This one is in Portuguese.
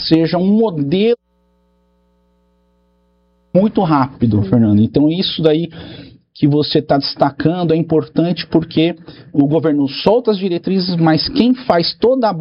seja um modelo muito rápido, Fernando. Então isso daí que você está destacando é importante porque o governo solta as diretrizes, mas quem faz toda a